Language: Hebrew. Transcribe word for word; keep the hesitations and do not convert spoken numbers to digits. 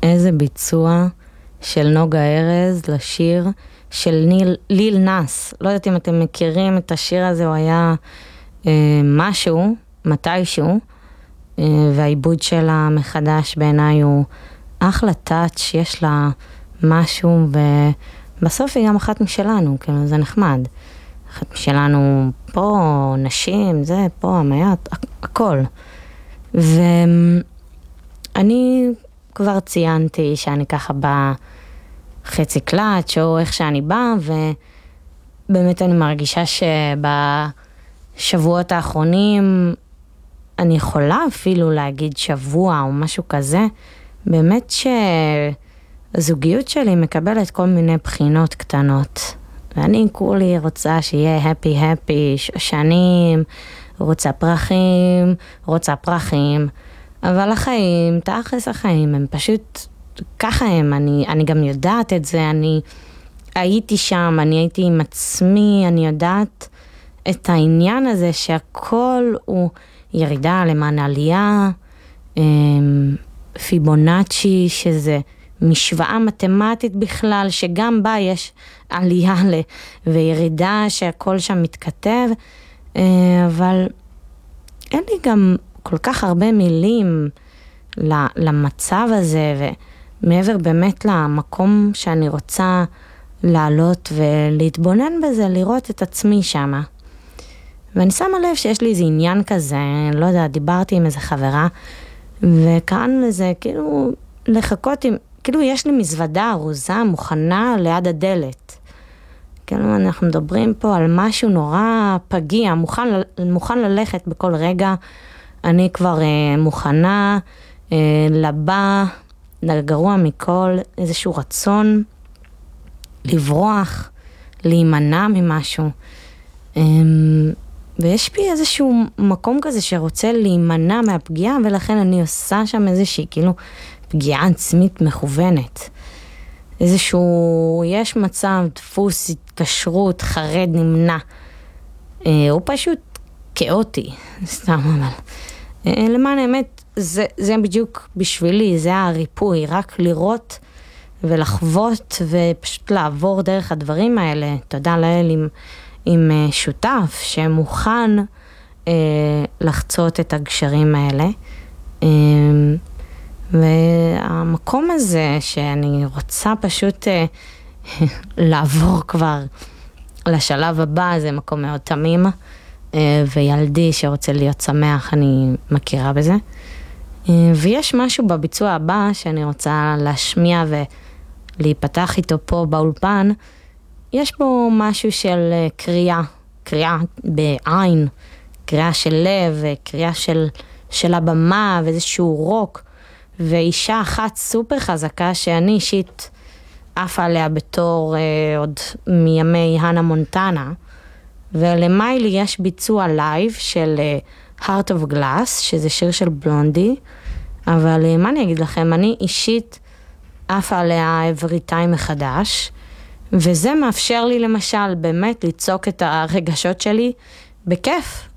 איזה ביצוע של נוגה ארז לשיר של ניל, ליל נס. לא יודעת אם אתם מכירים את השיר הזה, הוא היה אה, משהו, מתישהו, אה, והעיבוד שלה מחדש בעיניי הוא אחלה טאץ', יש לה משהו, ובסוף היא גם אחת משלנו, כאילו זה נחמד. אחת משלנו פה, נשים, זה, פה, המייט, הכל. ואני כבר ציינתי שאני ככה בחצי קלאץ' או איך שאני באה, ובאמת אני מרגישה שבשבועות האחרונים אני יכולה אפילו להגיד שבוע או משהו כזה, באמת שהזוגיות שלי מקבלת כל מיני בחינות קטנות. ואני כולי רוצה שיהיה happy happy, שנים, רוצה פרחים, רוצה פרחים, אבל החיים, תאחס החיים, הם פשוט ככה הם, אני, אני גם יודעת את זה, אני הייתי שם, אני הייתי עם עצמי, אני יודעת את העניין הזה שהכל הוא ירידה למען עלייה, פיבונאצ'י, שזה משוואה מתמטית בכלל, שגם בה יש עלייה וירידה, שהכל שם מתכתב, אבל אין לי גם כל כך הרבה מילים למצב הזה, ומעבר באמת למקום שאני רוצה לעלות ולהתבונן בזה, לראות את עצמי שמה. ואני שמה לב שיש לי איזה עניין כזה, לא יודע, דיברתי עם איזה חברה, וכאן לזה, כאילו, לחכות עם, כאילו יש לי מזוודה ארוזה מוכנה ליד הדלת. כאילו אנחנו מדברים פה על משהו נורא פגיע, מוכן, מוכן ללכת בכל רגע, אני כבר אה, מוכנה אה, לבא, לגרוע מכל, איזשהו רצון לברוח, להימנע ממשהו. אה, ויש בי איזשהו מקום כזה שרוצה להימנע מהפגיעה, ולכן אני עושה שם איזושהי כאילו פגיעה עצמית מכוונת. איזשהו, יש מצב, דפוס, התקשרות, חרד, נמנע. אה, הוא פשוט כאוטי, סתם אבל. אה, למען האמת, זה, זה בדיוק בשבילי, זה הריפוי, רק לראות ולחוות ופשוט לעבור דרך הדברים האלה. תודה לאל עם, עם אה, שותף שמוכן אה, לחצות את הגשרים האלה. אה, והמקום הזה שאני רוצה פשוט אה, לעבור כבר לשלב הבא, זה מקום מאוד תמים, אה, וילדי שרוצה להיות שמח, אני מכירה בזה. אה, ויש משהו בביצוע הבא שאני רוצה להשמיע ולהיפתח איתו פה באולפן, יש בו משהו של קריאה, קריאה בעין, קריאה של לב, קריאה של, של הבמה ואיזשהו רוק, ואישה אחת סופר חזקה שאני אישית עפה עליה בתור אה, עוד מימי הנה מונטנה, ולמיילי יש ביצוע לייב של אה, Heart of Glass, שזה שיר של בלונדי, אבל אה, מה אני אגיד לכם, אני אישית עפה עליה every time מחדש, וזה מאפשר לי למשל באמת ליצוק את הרגשות שלי בכיף,